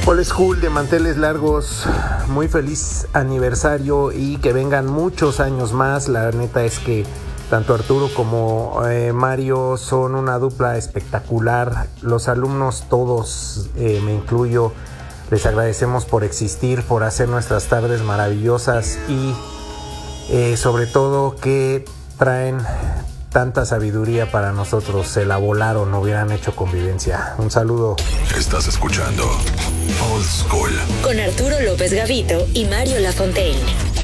Old School de manteles largos, muy feliz aniversario y que vengan muchos años más. La neta es que tanto Arturo como Mario son una dupla espectacular. Los alumnos todos, me incluyo, les agradecemos por existir, por hacer nuestras tardes maravillosas y sobre todo que traen tanta sabiduría para nosotros. Se la volaron, no hubieran hecho convivencia. Un saludo. Estás escuchando Old School con Arturo López Gavito y Mario Lafontaine.